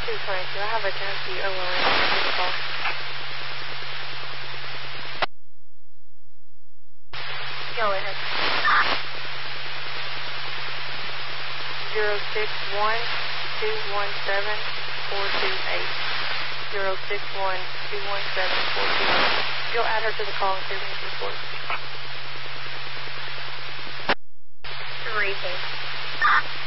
222. I have a Tennessee OLN. Give a call. Go ahead. 061-217-428. 061-217-428. You'll add her to the call and service report. 3.